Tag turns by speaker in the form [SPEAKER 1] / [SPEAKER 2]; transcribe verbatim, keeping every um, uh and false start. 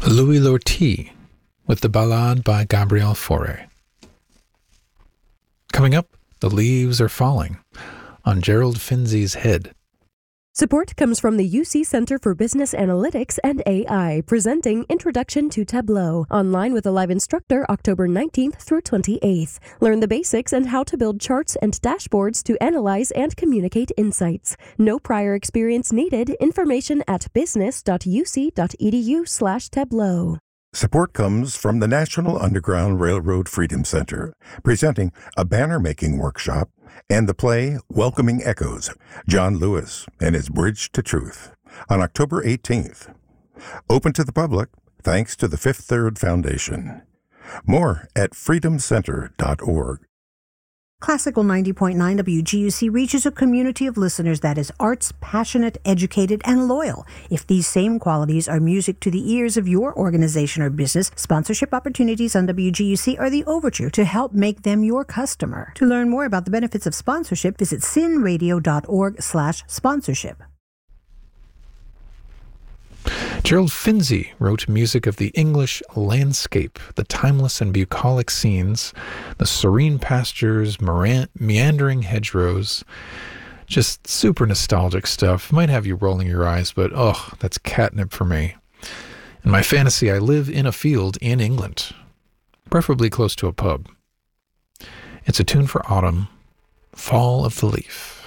[SPEAKER 1] Louis Lortie with the Ballade by Gabriel Fauré. Coming up, The Leaves Are Falling on Gerald Finzi's Head.
[SPEAKER 2] Support comes from the U C Center for Business Analytics and A I, presenting Introduction to Tableau, online with a live instructor October nineteenth through twenty-eighth. Learn the basics and how to build charts and dashboards to analyze and communicate insights. No prior experience needed. Information at business.uc.edu slash Tableau.
[SPEAKER 3] Support comes from the National Underground Railroad Freedom Center, presenting a banner-making workshop and the play Welcoming Echoes, John Lewis and his Bridge to Truth, on October eighteenth. Open to the public, thanks to the Fifth Third Foundation. More at freedom center dot org.
[SPEAKER 4] Classical ninety point nine W G U C reaches a community of listeners that is arts, passionate, educated, and loyal. If these same qualities are music to the ears of your organization or business, sponsorship opportunities on W G U C are the overture to help make them your customer. To learn more about the benefits of sponsorship, visit sinradio.org slash sponsorship.
[SPEAKER 1] Gerald Finzi wrote music of the English landscape, the timeless and bucolic scenes, the serene pastures, meran- meandering hedgerows. Just super nostalgic stuff. Might have you rolling your eyes, but oh, that's catnip for me. In my fantasy, I live in a field in England, preferably close to a pub. It's a tune for autumn, Fall of the Leaf.